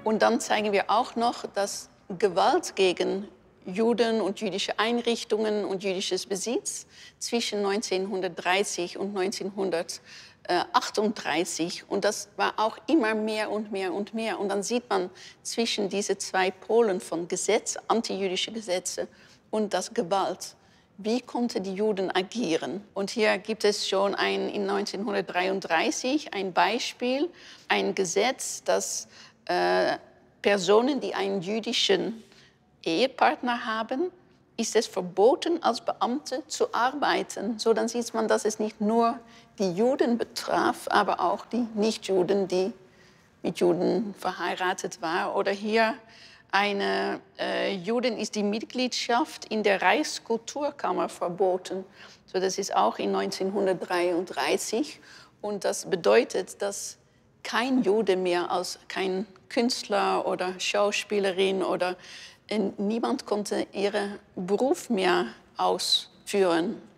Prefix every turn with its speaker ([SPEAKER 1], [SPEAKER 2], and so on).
[SPEAKER 1] Und dann zeigen wir auch noch, dass Gewalt gegen Juden und jüdische Einrichtungen und jüdisches Besitz zwischen 1930 und 1938, und das war auch immer mehr und mehr und mehr. Und dann sieht man zwischen diese zwei Polen von Gesetz, antijüdische Gesetze und das Gewalt. Wie konnten die Juden agieren? Und hier gibt es schon in 1933 ein Beispiel, ein Gesetz, das Personen, die einen jüdischen Ehepartner haben, ist es verboten, als Beamte zu arbeiten. So, dann sieht man, dass es nicht nur die Juden betraf, aber auch die Nichtjuden, die mit Juden verheiratet waren. Oder hier eine Juden ist die Mitgliedschaft in der Reichskulturkammer verboten. So, das ist auch in 1933. Und das bedeutet, dass kein Jude mehr, als kein Künstler oder Schauspielerin oder niemand konnte ihren Beruf mehr ausführen.